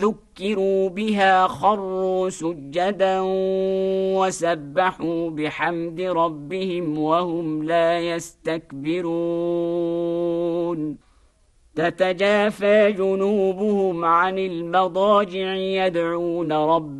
ذكروا بها خروا سجدا وسبحوا بحمد ربهم وهم لا يستكبرون تتجافى جنوبهم عن المضاجع يدعون ربهم